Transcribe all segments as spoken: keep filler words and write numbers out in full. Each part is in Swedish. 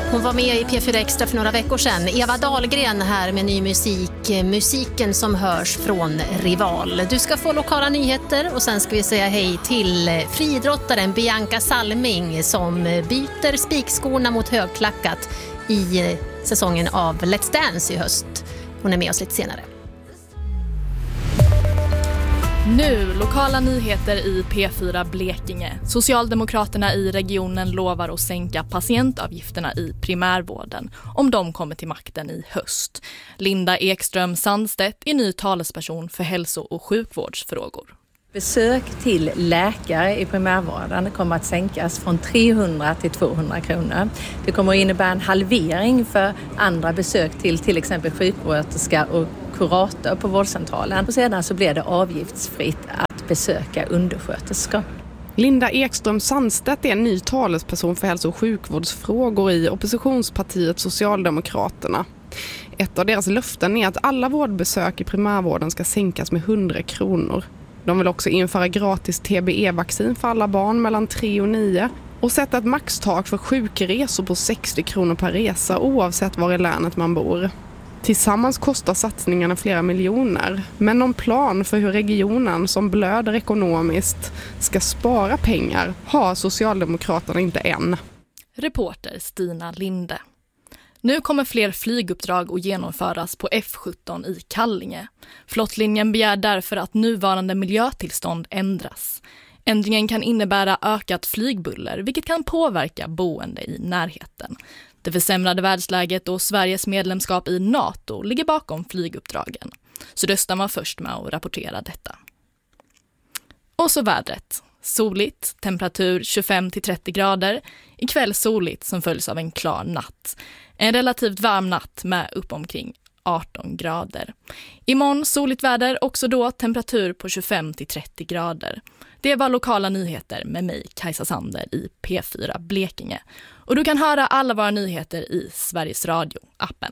Hon var med i P fyra Extra för några veckor sedan. Eva Dahlgren här med ny musik. Musiken som hörs från Rival. Du ska få lokala nyheter och sen ska vi säga hej till friidrottaren Bianca Salming som byter spikskorna mot högklackat i säsongen av Let's Dance i höst. Hon är med oss lite senare. Nu, lokala nyheter i P fyra Blekinge. Socialdemokraterna i regionen lovar att sänka patientavgifterna i primärvården om de kommer till makten i höst. Linda Ekström Sandstedt är ny talesperson för hälso- och sjukvårdsfrågor. Besök till läkare i primärvården kommer att sänkas från trehundra till tvåhundra kronor. Det kommer att innebära en halvering för andra besök till till exempel sjukvårderska och kurator på vårdcentralen. Och sedan så blir det avgiftsfritt att besöka undersköterskor. Linda Ekström Sandstedt är en ny talesperson för hälso- och sjukvårdsfrågor i oppositionspartiet Socialdemokraterna. Ett av deras löften är att alla vårdbesök i primärvården ska sänkas med hundra kronor. De vill också införa gratis T B E-vaccin för alla barn mellan tre och nio och sätta ett maxtak för sjukresor på sextio kronor per resa oavsett var i länet man bor. Tillsammans kostar satsningarna flera miljoner, men någon plan för hur regionen som blöder ekonomiskt ska spara pengar har Socialdemokraterna inte än. Reporter Stina Linde. Nu kommer fler flyguppdrag att genomföras på F sjutton i Kallinge. Flottlinjen begär därför att nuvarande miljötillstånd ändras. Ändringen kan innebära ökat flygbuller, vilket kan påverka boende i närheten. Det försämrade världsläget och Sveriges medlemskap i NATO ligger bakom flyguppdragen. Så röstar man först med att rapportera detta. Och så vädret. Soligt, temperatur tjugofem till trettio grader. Ikväll soligt som följs av en klar natt. En relativt varm natt med upp omkring arton grader. Imorgon soligt väder, också då temperatur på tjugofem till trettio grader. Det var lokala nyheter med mig, Kajsa Sander, i P fyra Blekinge. Och du kan höra alla våra nyheter i Sveriges Radio-appen.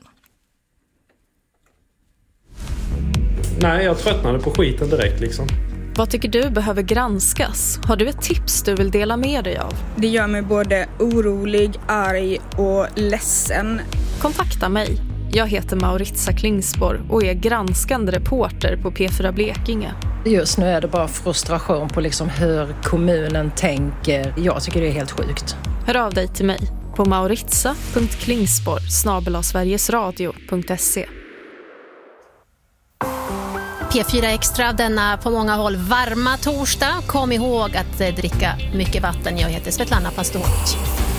Nej, jag tröttnade på skiten direkt liksom. Vad tycker du behöver granskas? Har du ett tips du vill dela med dig av? Det gör mig både orolig, arg och ledsen. Kontakta mig. Jag heter Mauritia Klingspor och är granskande reporter på P fyra Blekinge. Just nu är det bara frustration på liksom hur kommunen tänker. Jag tycker det är helt sjukt. Hör av dig till mig på mauritia punkt klingspor snabel-a sverigesradio punkt se. P fyra Extra denna på många håll varma torsdag. Kom ihåg att dricka mycket vatten. Jag heter Svetlana Pastovic.